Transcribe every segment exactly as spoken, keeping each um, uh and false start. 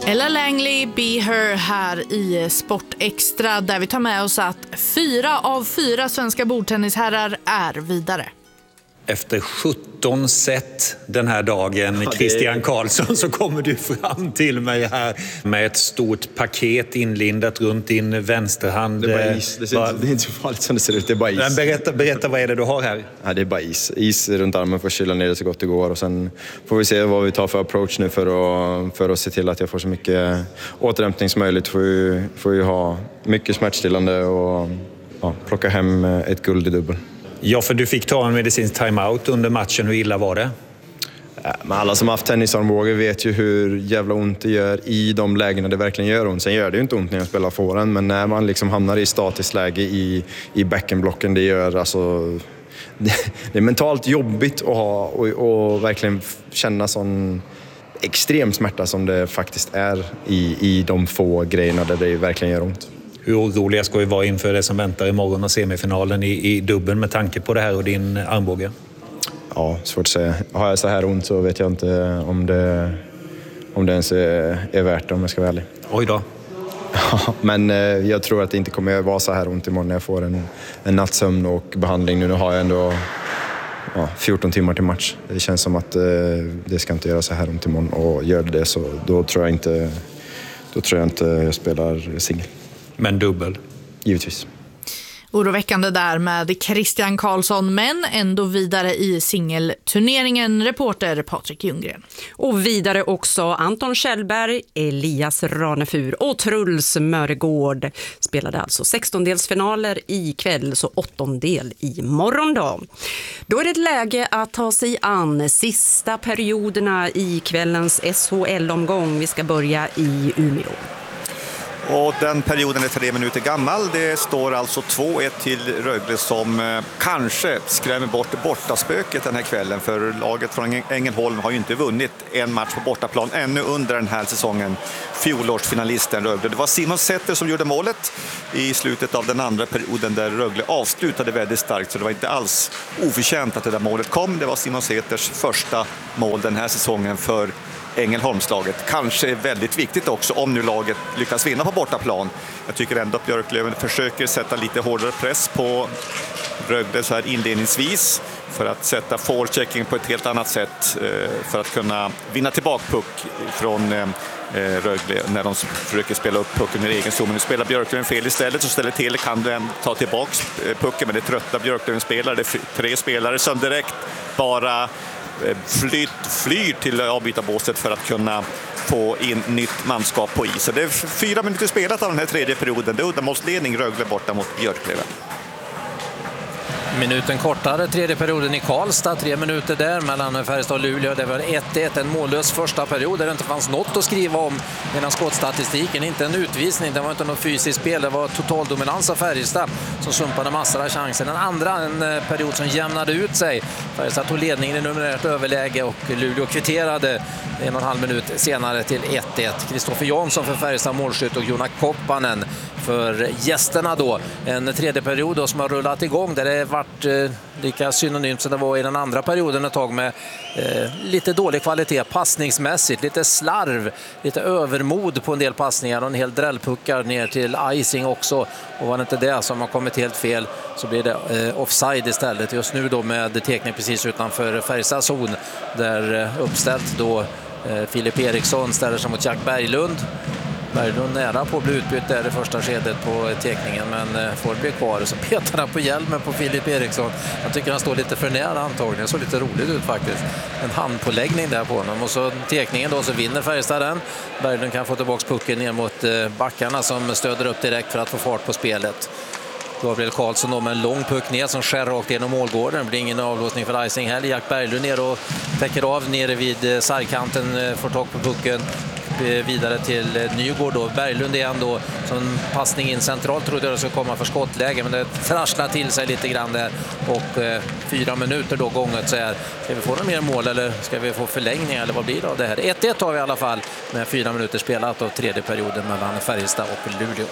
Ella Langley, Be Her här i Sport Extra, där vi tar med oss att fyra av fyra svenska bordtennisherrar är vidare. Efter sjutton set den här dagen, ja, Christian Karlsson, så kommer du fram till mig här med ett stort paket inlindat runt din vänsterhand. Det är bara is. Det, ser bara... inte, det är inte så farligt som det ser ut, det är bara is. Men berätta, berätta, vad är det du har här? Ja, det är bara is. Is runt armen för att kyla ner det så gott det går. Och sen får vi se vad vi tar för approach nu för att, för att se till att jag får så mycket återhämtning som möjligt. Får ju, får ju ha mycket smärtstillande och ja, plocka hem ett guld i dubbel. Ja, för du fick ta en medicinsk timeout under matchen. Hur illa var det? Ja, men alla som har haft tennisarmbåge vet ju hur jävla ont det gör i de lägena det verkligen gör ont. Sen gör det ju inte ont när jag spelar forehand, men när man liksom hamnar i statiskt läge i, i backenblocken, det gör alltså... Det, det är mentalt jobbigt att ha och, och verkligen känna sån extrem smärta som det faktiskt är i, i de få grejerna där det verkligen gör ont. Hur oroliga ska vi vara inför det som väntar imorgon och semifinalen i, i dubbeln med tanke på det här och din armbåge? Ja, svårt att säga. Har jag så här ont så vet jag inte om det, om det ens är, är värt det, om jag ska vara ärlig. Oj då. Ja, men eh, jag tror att det inte kommer att vara så här ont imorgon när jag får en, en nattsömn och behandling. Nu, nu har jag ändå ja, fjorton timmar till match. Det känns som att eh, det ska inte göra så här ont imorgon, och gör det det så då tror jag inte, då tror jag inte jag spelar singel. Men dubbel? Givetvis. Oroväckande där med Christian Karlsson, men ändå vidare i singelturneringen, reporter Patrik Ljunggren. Och vidare också Anton Kjellberg, Elias Ranefur och Truls Möregård spelade alltså sextondelsfinaler i kväll, så åttondel i morgon då. Då är det ett läge att ta sig an sista perioderna i kvällens S H L-omgång. Vi ska börja i Umeå. Och den perioden är tre minuter gammal. Det står alltså två ett till Rögle, som eh, kanske skrämmer bort bortaspöket den här kvällen. För laget från Ängelholm har ju inte vunnit en match på bortaplan ännu under den här säsongen. Fjolårsfinalisten Rögle. Det var Simon Sätter som gjorde målet i slutet av den andra perioden, där Rögle avslutade väldigt starkt. Så det var inte alls oförtjänt att det där målet kom. Det var Simon Säters första mål den här säsongen för Ängelholmslaget. Kanske är väldigt viktigt också om nu laget lyckas vinna på bortaplan. Jag tycker ändå att Björklöven försöker sätta lite hårdare press på Rögle så här inledningsvis, för att sätta forechecking på ett helt annat sätt, för att kunna vinna tillbaka puck från Rögle när de försöker spela upp pucken i egen zon. Nu spelar Björklöven fel istället, så ställer till kan du ta tillbaka pucken, men det är trötta Björklöven spelare. Det är tre spelare som direkt bara flyt, flyr till avbytarbåset för att kunna få in nytt manskap på is. Så det är fyra minuter spelat av den här tredje perioden. Det är uddamålsledning, Rögle borta mot Björklöven. Minuten kortare, tredje perioden i Karlstad, tre minuter där mellan Färjestad och Luleå. Det var ett ett, en mållös första period där det inte fanns något att skriva om medan skottstatistiken, inte en utvisning, det var inte något fysiskt spel, det var total dominans av Färjestad som sumpade massor av chanser. Den andra, en period som jämnade ut sig. Färjestad tog ledningen i numerärt överläge och Luleå kvitterade en och en halv minut senare till ett ett. Kristoffer Jansson för Färjestad målskytt och Jonas Koppanen för gästerna då. En tredje period då som har rullat igång där det varit eh, lika synonymt som det var i den andra perioden ett tag, med eh, lite dålig kvalitet passningsmässigt, lite slarv, lite övermod på en del passningar och en hel drällpuckar ner till icing också. Och var det inte det som har kommit helt fel, så blir det eh, offside istället. Just nu då med teckning precis utanför Färjestads zon, där eh, uppställt då eh, Filip Eriksson ställer sig mot Jack Berglund. Berglund nära på att bli utbytt där i första skedet på teckningen, men får bli kvar, så petar han på hjälmen på Filip Eriksson. Jag tycker han står lite för nära antagligen, så lite roligt ut faktiskt. En handpåläggning där på honom, och så teckningen då, så vinner Färjestad den. Berglund kan få tillbaka pucken ner mot backarna som stöder upp direkt för att få fart på spelet. Gabriel Karlsson då med en lång puck ner som skär rakt genom målgården. Det blir ingen avlåsning för icing heller. Jack Berglund ner och täcker av nere vid sargkanten, får tag på pucken vidare till Nygård då. Berglund är ändå som passning in centralt, trodde jag det skulle komma för skottläge, men det trasslar till sig lite grann där, och eh, fyra minuter då gånget så här. Ska vi få några mer mål eller ska vi få förlängning, eller vad blir det av det här? ett ett har vi i alla fall med fyra minuter spelat av tredje perioden mellan Färjestad och Luleå.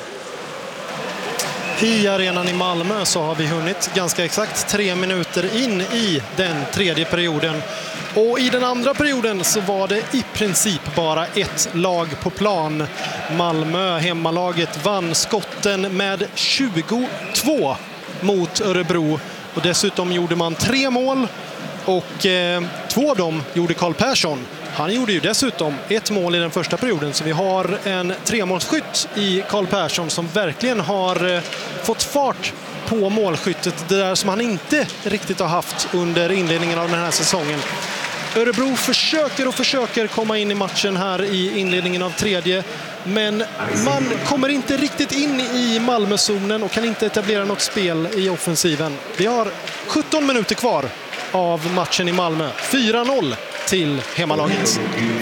I arenan i Malmö så har vi hunnit ganska exakt tre minuter in i den tredje perioden. Och i den andra perioden så var det i princip bara ett lag på plan. Malmö, hemmalaget, vann skotten med tjugotvå mot Örebro. Och dessutom gjorde man tre mål och eh, två av dem gjorde Karl Persson. Han gjorde ju dessutom ett mål i den första perioden, så vi har en tremålsskytt i Karl Persson som verkligen har eh, fått fart på målskyttet, det där som han inte riktigt har haft under inledningen av den här säsongen. Örebro försöker och försöker komma in i matchen här i inledningen av tredje, men man kommer inte riktigt in i Malmözonen och kan inte etablera något spel i offensiven. Vi har sjutton minuter kvar av matchen i Malmö. fyra noll till hemmalaget.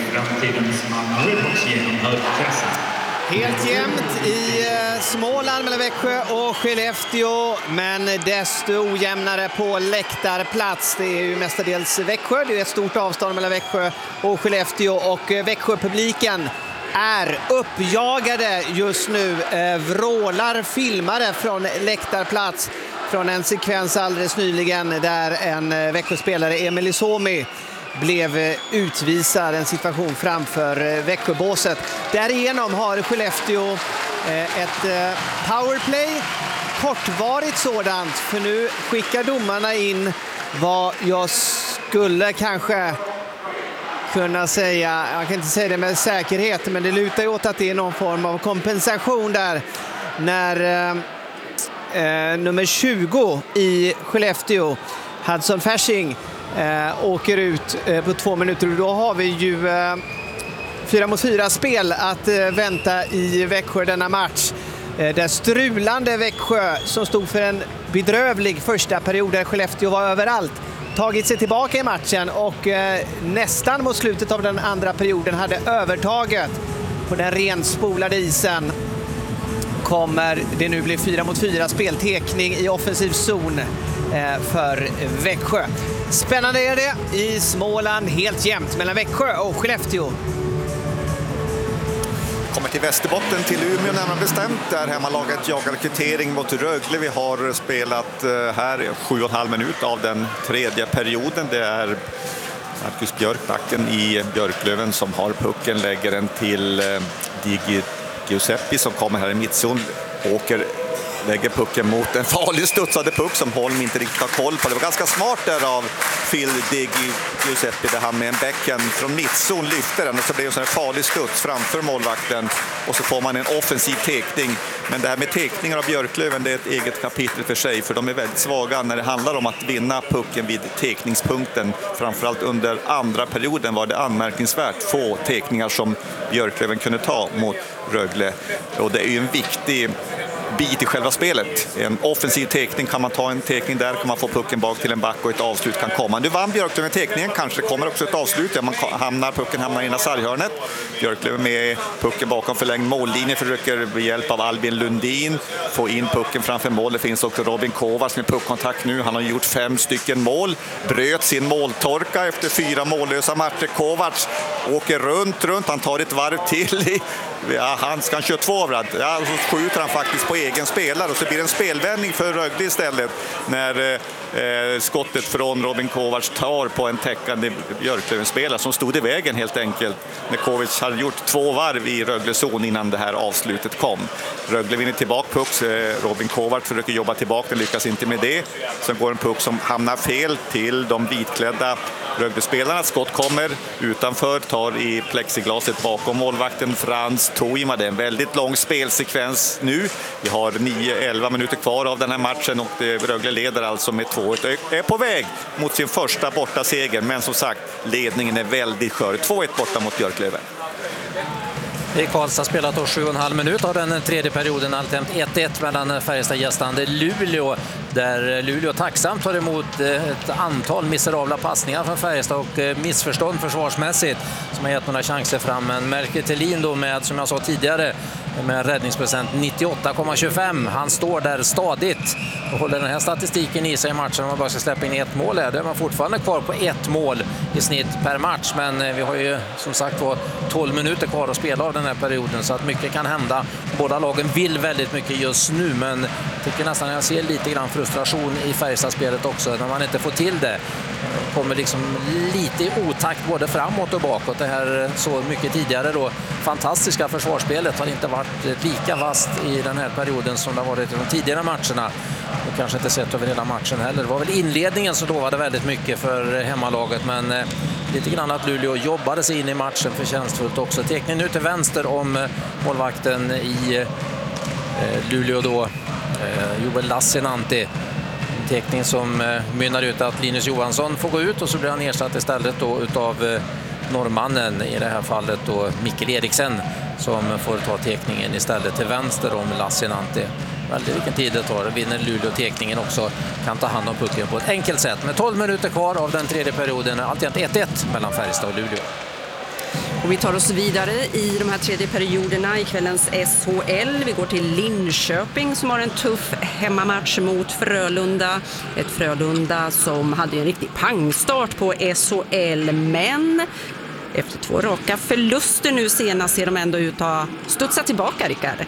Helt jämnt i Småland mellan Växjö och Skellefteå, men desto ojämnare på läktarplats. Det är ju mestadels Växjö, det är ett stort avstånd mellan Växjö och Skellefteå, och Växjö-publiken är uppjagade just nu. Vrålar filmare från läktarplats från en sekvens alldeles nyligen där en Växjö-spelare, Emil Somi, blev utvisad, en situation framför Växjöbåset. Därigenom har Skellefteå ett powerplay, kortvarigt sådant, för nu skickar domarna in vad jag skulle kanske kunna säga, jag kan inte säga det med säkerhet, men det lutar ju åt att det är någon form av kompensation där när eh, nummer tjugo i Skellefteå, Hudson Fasching, Eh, åker ut eh, på två minuter, och då har vi ju eh, fyra mot fyra spel att eh, vänta i Växjö denna match. Eh, där strulande Växjö, som stod för en bedrövlig första period där Skellefteå var överallt, tagit sig tillbaka i matchen och eh, nästan mot slutet av den andra perioden hade övertaget på den renspolade isen. Kommer det nu bli fyra mot fyra speltekning i offensiv zon eh, för Växjö. Spännande är det i Småland, helt jämnt mellan Växjö och Skellefteå. Kommer till Västerbotten, till Umeå närmare bestämt, där hemmalaget jagar kvittering mot Rögle. Vi har spelat här sju och en halv minut av den tredje perioden. Det är Marcus Björkbacken i Björklöven som har pucken, lägger den till Digi Giuseppe som kommer här i mittzon, åker, lägger pucken mot en farlig studsade puck som Holm inte riktigt har koll på. Det var ganska smart där av Phil Digi Giuseppe, där han med en backhand från mittzon lyfter den, och så blir det en sån här farlig studs framför målvakten, och så får man en offensiv tekning. Men det här med tekningar av Björklöven, det är ett eget kapitel för sig, för de är väldigt svaga när det handlar om att vinna pucken vid tekningspunkten. Framförallt under andra perioden var det anmärkningsvärt få tekningar som Björklöven kunde ta mot Rögle, och det är ju en viktig bit i själva spelet. En offensiv tekning, kan man ta en tekning där kan man få pucken bak till en back och ett avslut kan komma. Nu vann Björklöven tekningen, kanske kommer också ett avslut. Ja, man hamnar, pucken hamnar i sarghörnet. Björklöven med pucken bakom förlängd mållinje, försöker med hjälp av Albin Lundin få in pucken framför mål. Det finns också Robin Kovacs med puckkontakt nu. Han har gjort fem stycken mål. Bröt sin måltorka efter fyra mållösa matcher. Kovacs åker runt, runt. Han tar ett varv till i Ja, han ska köra två avrad. Ja, så skjuter han faktiskt på egen spelare, och så blir det en spelvändning för Rögle istället när eh, skottet från Robin Kovacs tar på en täckande Björklöven-spelare som stod i vägen helt enkelt när Kovacs hade gjort två varv i Rögle zon innan det här avslutet kom. Rögle vinner tillbaka puck, eh, Robin Kovacs försöker jobba tillbaka, lyckas inte med det. Sen går en puck som hamnar fel till de vitklädda Rögle-spelarna. Skott kommer utanför, tar i plexiglaset bakom målvakten Frans Toima. Det är en väldigt lång spelsekvens nu. Vi har nio elva minuter kvar av den här matchen, och Rögle leder alltså med två ett. Är på väg mot sin första borta seger, men som sagt, ledningen är väldigt skör. två ett borta mot Björklöven. I Karlstad spelat då sju och en halv minut av den tredje perioden, alltjämt ett ett mellan Färjestad-gästande Luleå, där Luleå tacksamt tar emot ett antal miserabla passningar från Färjestad och missförstånd försvarsmässigt som har gett några chanser fram. Men Melker Thelin då med, som jag sa tidigare, med räddningsprocent nittioåtta komma tjugofem. Han står där stadigt och håller den här statistiken i sig i matchen. Om man bara ska släppa in ett mål är det man fortfarande kvar på ett mål i snitt per match. Men vi har ju som sagt var tolv minuter kvar att spela av den här perioden, så att mycket kan hända. Båda lagen vill väldigt mycket just nu, men jag tycker nästan jag ser lite grann frustration i Färjestadspelet också när man inte får till det. kommer liksom lite i otakt både framåt och bakåt. Det här så mycket tidigare då fantastiska försvarsspelet har inte varit lika vast i den här perioden som det har varit i de tidigare matcherna. Och kanske inte sett över hela matchen heller. Det var väl inledningen som lovade väldigt mycket för hemmalaget, men eh, lite grann att Luleå jobbade sig in i matchen förtjänstfullt också. Teckning nu till vänster om eh, målvakten i eh, Luleå då, eh, Joel Lassinantti. En teckning som eh, mynnar ut att Linus Johansson får gå ut och så blir han ersatt istället då utav eh, norrmannen, i det här fallet då Mikkel Eriksen, som får ta teckningen istället till vänster om Lassinantti. Väldigt vilken tid det tar. Vinner Luleå teckningen också, kan ta hand om pucken på ett enkelt sätt. Med tolv minuter kvar av den tredje perioden, alltid ett ett mellan Färjestad och Luleå. Och vi tar oss vidare i de här tredje perioderna i kvällens S H L. Vi går till Linköping som har en tuff hemmamatch mot Frölunda. Ett Frölunda som hade en riktig pangstart på S H L, men efter två raka förluster nu senast ser de ändå ut att studsa tillbaka, Rickard.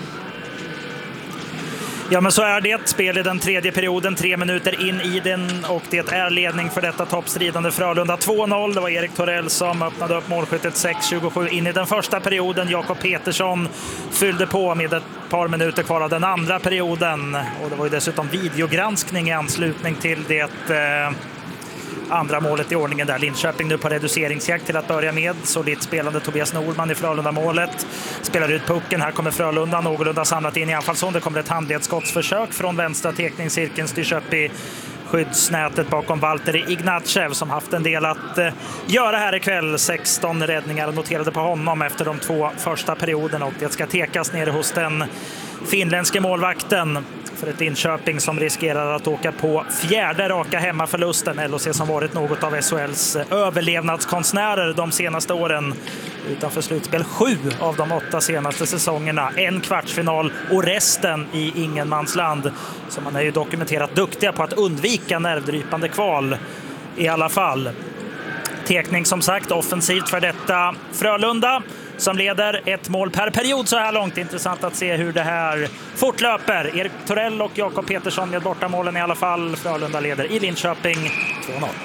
Ja, men så är det ett spel i den tredje perioden, tre minuter in i den, och det är ledning för detta toppstridande Frölunda två noll. Det var Erik Torell som öppnade upp målskyttet sex tjugosju in i den första perioden. Jakob Petersson fyllde på med ett par minuter kvar av den andra perioden, och det var ju dessutom videogranskning i anslutning till det eh, andra målet i ordningen där. Linköping nu på reduceringsjakt till att börja med. Solitt spelande Tobias Nordman i Frölunda-målet. Spelar ut pucken. Här kommer Frölunda någorlunda samlat in i anfallszon. Det kommer ett handledsskottsförsök från vänstra teckningscirkeln. Styrs upp i skyddsnätet bakom Valtteri Ignatjev som haft en del att eh, göra här ikväll. sexton räddningar noterade på honom efter de två första perioderna, och det ska tekas nere hos den finländske målvakten för ett Linköping som riskerar att åka på fjärde raka hemmaförlusten. L H C som varit något av S H L:s överlevnadskonstnärer de senaste åren. Utanför slutspel sju av de åtta senaste säsongerna. En kvartsfinal och resten i ingenmansland. Så man är ju dokumenterat duktiga på att undvika nervdrypande kval i alla fall. Tekning som sagt offensivt för detta Frölunda, som leder ett mål per period så här långt. Intressant att se hur det här fortlöper. Erik Torell och Jakob Petersson med bortamålen i alla fall. Frölunda leder i Linköping två noll.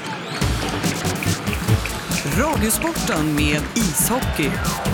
Radiosporten med ishockey.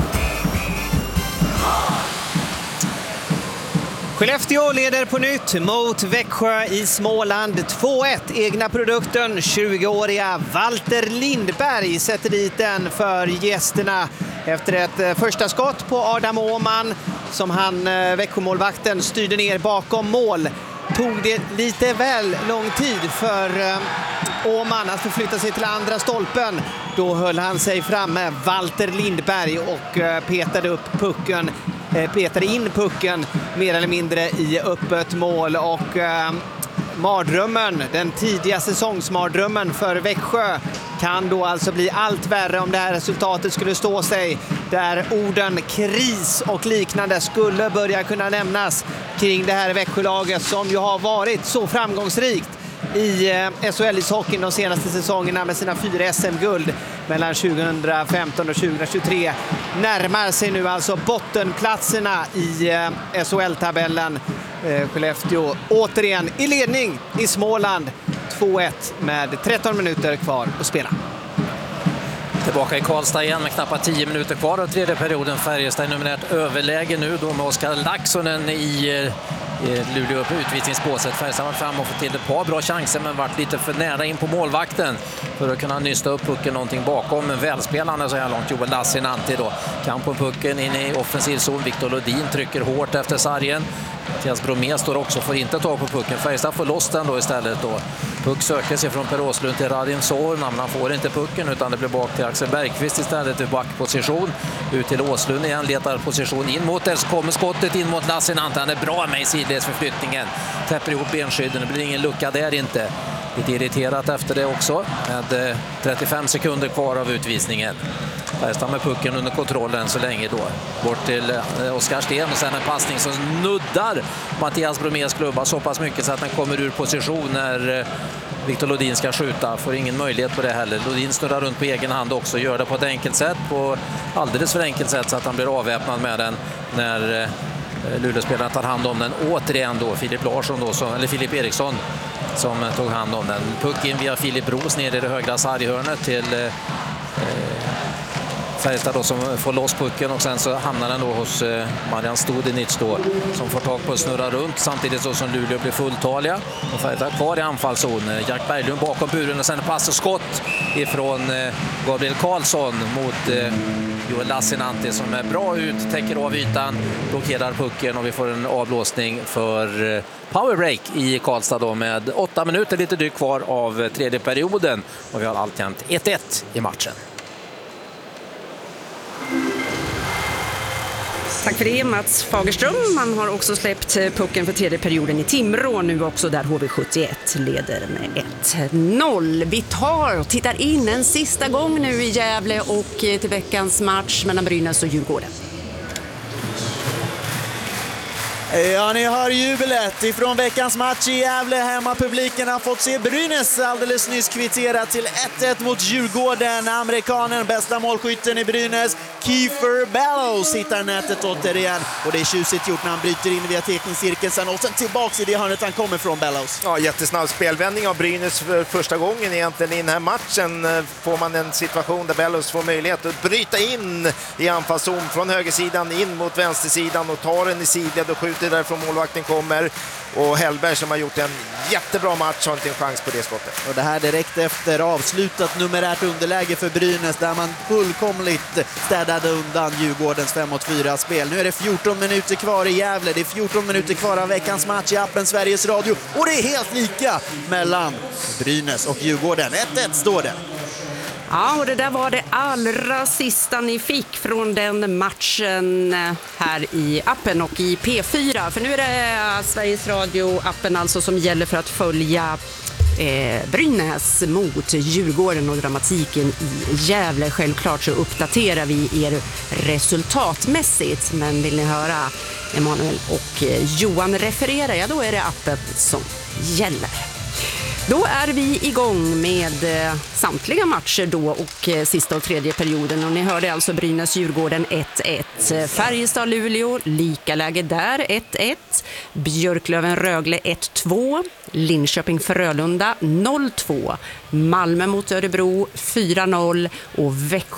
Skellefteå leder på nytt mot Växjö i Småland två ett. Egna produkten, tjugoåriga Walter Lindberg sätter dit den för gästerna efter ett första skott på Adam Åhman som han, Växjömålvakten, styrde ner bakom mål. Tog det lite väl lång tid för Åhman att förflytta sig till andra stolpen. Då höll han sig framme, Walter Lindberg, och petade upp pucken. Petade in pucken mer eller mindre i öppet mål, och eh, mardrömmen, den tidiga säsongsmardrömmen för Växjö kan då alltså bli allt värre om det här resultatet skulle stå sig, där orden kris och liknande skulle börja kunna nämnas kring det här Växjölaget som ju har varit så framgångsrikt i S H L-ishockeyn de senaste säsongerna med sina fyra S M-guld mellan tjugohundrafemton och tjugohundratjugotre. Närmar sig nu alltså bottenplatserna i S H L-tabellen. Skellefteå återigen i ledning i Småland två ett med tretton minuter kvar att spela. Tillbaka i Karlstad igen med knappt tio minuter kvar av tredje perioden. Färjestad numerärt överläge nu då med Oskar Laxonen i Luleå på utvisningsbåset. Färjestad var fram och fått till ett par bra chanser, men varit lite för nära in på målvakten för att kunna nysta upp pucken någonting bakom. Men välspelande så här långt Joel Lassinantti då. Kamp på pucken in i offensiv zon. Viktor Lodin trycker hårt efter sargen. Mattias Bromé står också, får inte ta på pucken. Färjestad får loss den då istället då. Puck söker sig från Per Åslund till Radim Sorna, men han får inte pucken utan det blir bak till Axel Bergqvist istället i backposition. Ut till Åslund igen, letar position in mot det, så kommer skottet in mot Lassinantti. Han är bra med i sidledsförflyttningen. Täpper ihop benskydden, det blir ingen lucka där inte. Lite irriterat efter det också med trettiofem sekunder kvar av utvisningen. Färjestad med pucken under kontrollen så länge då. Bort till Oskar Sten och sen en passning som nuddar Mattias Bromés klubba så pass mycket så att den kommer ur position när Viktor Lodin ska skjuta. Får ingen möjlighet på det heller. Lodin snurrar runt på egen hand också. Gör det på ett enkelt sätt. På alldeles för enkelt sätt så att han blir avväpnad med den när Luleå-spelarna tar hand om den återigen då. Filip Larsson då, som, eller Filip Eriksson som tog hand om den. Puck in via Filip Bros ner i det högra sarghörnet till eh, Färjestad då, som får loss pucken, och sen så hamnar den då hos eh, Marian Studenic då, som får tag på att snurra runt samtidigt så som Luleå blir fulltaliga. Och Färjestad kvar i anfallszon. Jack Berglund bakom buren och sen pass och skott ifrån eh, Gabriel Karlsson mot eh, Joel Lassinantti som är bra ut, täcker av ytan, blockerar pucken och vi får en avblåsning för eh, powerbreak i Karlstad då, med åtta minuter lite drygt kvar av tredje perioden, och vi har alltjämt ett ett i matchen. Tack för det, Mats Fagerström. Man har också släppt pucken för tredje perioden i Timrå nu också, där H V sjuttioett leder med ett noll. Vi tar och tittar in en sista gång nu i Gävle och till veckans match mellan Brynäs och Djurgården. Ja, ni hör jubilet ifrån veckans match i Gävle. Hemmapubliken har fått se Brynäs alldeles nyss kvittera till ett ett mot Djurgården. Amerikanen, bästa målskytten i Brynäs, Kiefer Bellows, hittar nätet återigen. Och det är tjusigt gjort när han bryter in via teckningscirkeln sen och sen tillbaks i det hörnet han kommer från, Bellows. Ja, jättesnabb spelvändning av Brynäs för första gången egentligen i den här matchen. Får man en situation där Bellows får möjlighet att bryta in i anfallszon från högersidan in mot vänstersidan och tar den i sidled och skjuter därifrån målvakten kommer. Och Hellberg som har gjort en jättebra match har inte en chans på det skottet. Och det här direkt efter avslutat numerärt underläge för Brynäs där man fullkomligt städade undan Djurgårdens fem mot fyra spel. Nu är det fjorton minuter kvar i Gävle. Det är fjorton minuter kvar av veckans match i appen Sveriges Radio. Och det är helt lika mellan Brynäs och Djurgården. ett ett står det. Ja, och det där var det allra sista ni fick från den matchen här i appen och i P fyra. För nu är det Sveriges Radio-appen alltså som gäller för att följa eh, Brynäs mot Djurgården och dramatiken i Gävle. Självklart så uppdaterar vi er resultatmässigt, men vill ni höra Emanuel och Johan referera, ja då är det appen som gäller. Då är vi igång med samtliga matcher då och sista och tredje perioden. Och ni hörde alltså Brynäs-Djurgården ett ett. Färjestad-Luleå, lika läge där, ett ett. Björklöven-Rögle ett två. Linköping-Frölunda noll två. Malmö mot Örebro fyra noll. Och Växjö